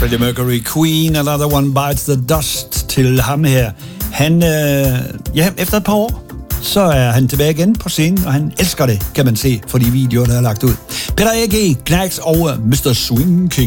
Freddie Mercury, Queen, Another One Bites the Dust til ham her. Han, efter et par år, så er han tilbage igen på scenen, og han elsker det, kan man se, for de videoer, der er lagt ud. Peter A.G., Knacks og Mr. Swing King.